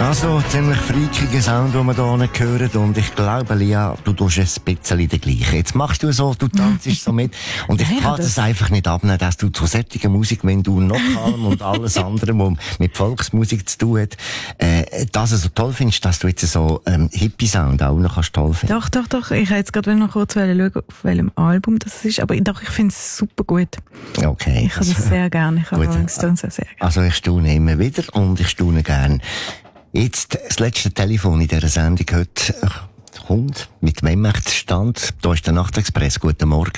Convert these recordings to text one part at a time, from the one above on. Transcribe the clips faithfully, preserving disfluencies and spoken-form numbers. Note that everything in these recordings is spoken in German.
Also, ziemlich freakiger Sound, den wir hier hören. Und ich glaube, Lia, du tust ein bisschen den gleichen. Jetzt machst du so, du tanzt so mit. Und ich kann das einfach nicht abnehmen, dass du zu solcher Musik, wenn du noch allem und alles andere, was mit Volksmusik zu tun hat, äh, das so toll findest, dass du jetzt so ähm, Hippie-Sound auch noch kannst toll finden. Doch, doch, doch. Ich wollte jetzt gerade noch kurz schauen, auf welchem Album das ist. Aber doch, ich finde es super gut. Okay. Ich habe das sehr gerne. Ich habe Rolling Stones sehr, sehr gerne. Also ich staune immer wieder und ich staune gerne. Jetzt das letzte Telefon in dieser Sendung heute kommt. Mit wem möchte es stand? Da ist der Nachtexpress. Guten Morgen.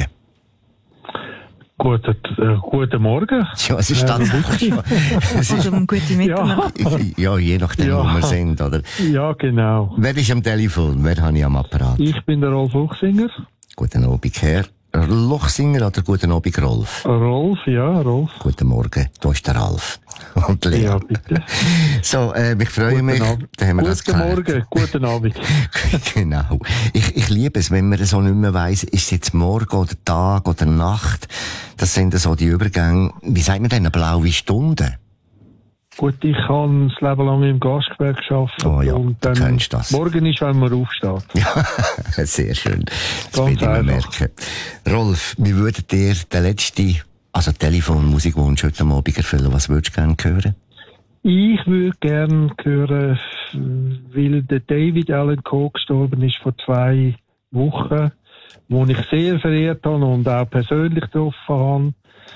Guten, äh, guten Morgen. Ja, es ist dann äh, wirklich schon. Es ist, oder um gute Mitternacht. Ja. ja, je nachdem, ja. wo wir sind, oder? Ja, genau. Wer ist am Telefon? Wer habe ich am Apparat? Ich bin der Rolf Luchsinger. Guten Abend, Herr Luchsinger, oder guten Abend, Rolf? Rolf, ja, Rolf. Guten Morgen, da ist der Ralf. Und Lea. Ja, bitte. So, äh, ich freue guten mich. Abend. Da haben wir guten das geklärt. Morgen, guten Abend. Genau. Ich, ich liebe es, wenn man so nicht mehr weiss, ist es jetzt Morgen oder Tag oder Nacht. Das sind so die Übergänge, wie sagt man denn, eine blaue Stunde? Gut, ich habe das Leben lang im Gastgewerbe gearbeitet. Oh ja, und du dann kennst das. Morgen ist, wenn man aufsteht. Ja, sehr schön. Das will ich mir merken. Rolf, wie würdet ihr den letzten, also Telefonmusikwunsch heute Abend erfüllen? Was würdest du gerne hören? Ich würde gerne hören, weil der David Allan Coe gestorben ist vor zwei Wochen, wo ich sehr verehrt habe und auch persönlich getroffen habe.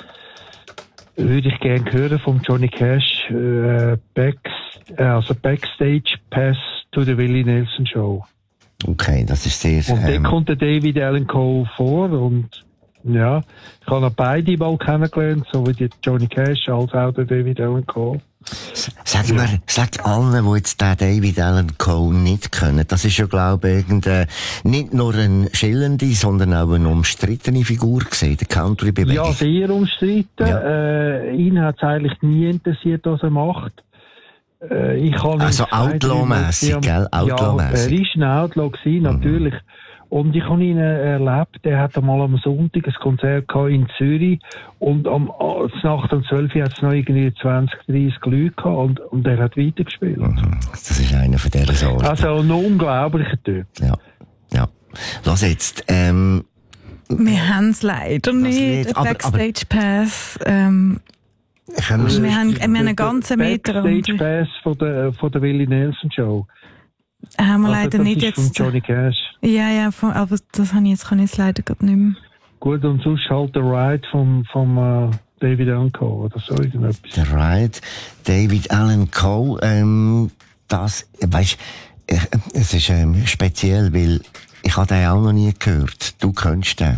Würde ich gerne hören von Johnny Cash, äh, Back, äh, also Backstage Pass to the Willie Nelson Show. Okay, das ist sehr... Und ähm, dann kommt der David Allan Coe vor und ja, ich habe auch beide mal kennengelernt, sowohl die Johnny Cash als auch der David Allan Coe. Sag mir, sag allen, die jetzt den David Allan Coe nicht kennen, das ist ja, glaube ich, irgendeine, nicht nur eine schillernde, sondern auch eine umstrittene Figur gewesen, der Country-Bewegung. Ja, sehr umstritten. Ja. Äh, ihn hat es eigentlich nie interessiert, was er macht. Äh, ich habe Also Outlaw-mässig, gell? Outlaw-mässig. Ja, er ist ein Outlaw gewesen, natürlich. Mhm. Und ich habe ihn äh, erlebt, er hat einmal am Sonntag ein Konzert gehabt in Zürich und am Nacht um zwölf Uhr hat es noch irgendwie zwanzig, dreissig Leute gehabt und, und er hat weitergespielt. Mhm. Das ist einer von dieser Sorte. Also ein unglaublicher Typ. Ja, ja. Lass jetzt, ähm... Wir haben es leider nicht, nicht. Aber, Backstage Pass. Ähm, wir, haben, wir haben einen ganzen Meter. Backstage Pass von der, von der Willie Nelson Show. Haben wir also leider das nicht ist jetzt. Von Johnny Cash. Ja, ja, von, aber das habe ich jetzt, kann ich jetzt leider gerade nicht mehr. Gut, und sonst halt der Ride vom, vom uh, David Allan Coe oder so irgendetwas. Der Ride, David Allan Coe, ähm, das, weißt, äh, es ist ähm, speziell, weil ich habe den auch noch nie gehört. Du kennst den.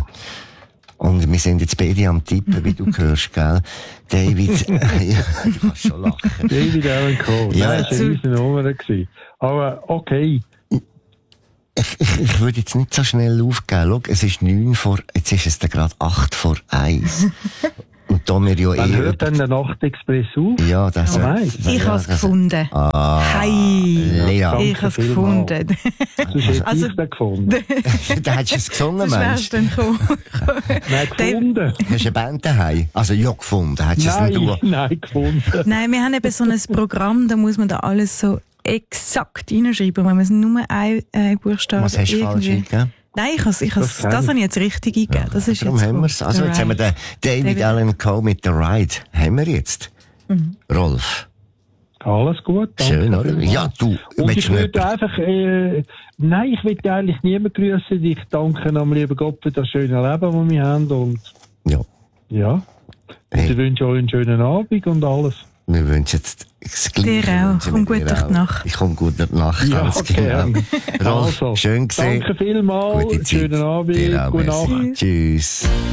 Und wir sind jetzt beide am Tippen, wie du hörst, gell? David, ja, du kannst schon lachen. David Allan Coe, ja, das war eine riesen Nummer gewesen. Aber okay. Ich, ich, ich würde jetzt nicht so schnell aufgeben. Schau, es ist neun vor, jetzt ist es dann gerade acht vor eins. Und da wir ja Wann eh... hört dann der Nachtexpress auf? Ja, das... Oh nein. Ich ja, habe es das, gefunden. Ah, Hey, Lea. ich habe es gefunden. Sonst hätte Also- ich den gefunden. Da hast du es gesungen, Das Mensch. wärst du dann gekommen. Nein, gefunden. Hast du eine Band daheim? Also ja, gefunden. Hast du es nicht Nein, du? nein, gefunden. Nein, wir haben eben so ein Programm, da muss man da alles so exakt reinschreiben. Wenn man es nur ein, ein Buchstabe Was hast du falsch eingegeben? Nein, ich has, ich has, Das das, kann ich. habe ich jetzt richtig eingegeben. Das ist Darum jetzt haben wir es. Also jetzt haben wir den David, David Allan Coe mit der Ride. Haben wir jetzt. Mhm. Rolf. Alles gut. Danke Schön, oder? vielmals. Ja, du. Und willst ich du nicht- würde einfach, äh, nein, ich will eigentlich niemanden grüßen. Ich danke am lieben Gott für das schöne Leben, das wir haben. Und Ja. ja, und Hey. ich wünsche euch einen schönen Abend und alles. Wir wünschen jetzt das Gleiche. Dir auch. wünschen wir Komm gut dir durch die auch. Nacht. Ich komme gut durch die Nacht, Ja, ganz okay. genau. Rolf, Also, schön gesehen. Danke vielmals. Gute Zeit. Schönen Abend. Dir auch, Gute merci. Nacht. Tschüss.